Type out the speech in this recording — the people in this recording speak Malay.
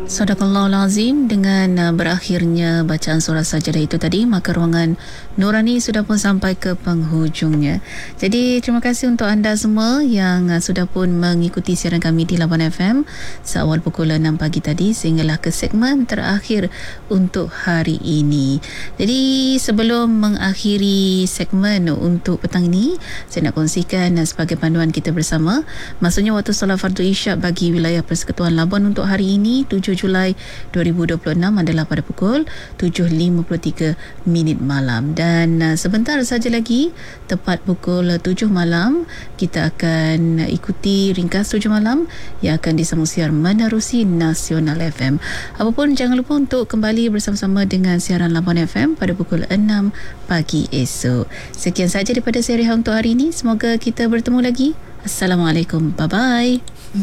Sadaqallahul Azim. Dengan berakhirnya bacaan surah sajadah itu tadi, maka ruangan Nurani sudah pun sampai ke penghujungnya. Jadi terima kasih untuk anda semua yang sudah pun mengikuti siaran kami di Labuan FM seawal pukul 6 pagi tadi sehinggalah ke segmen terakhir untuk hari ini. Jadi sebelum mengakhiri segmen untuk petang ini, saya nak kongsikan sebagai panduan kita bersama, maksudnya waktu solat fardu isyak bagi wilayah Persekutuan Labuan untuk hari ini 7 Julai 2026 adalah pada pukul 7.53 malam. Dan sebentar saja lagi, tepat pukul 7 malam, kita akan ikuti ringkas 7 malam yang akan disambung siar menerusi Nasional FM. Apapun, jangan lupa untuk kembali bersama-sama dengan siaran Labuan FM pada pukul 6 pagi esok. Sekian saja daripada saya Reha untuk hari ini. Semoga kita bertemu lagi. Assalamualaikum. Bye-bye.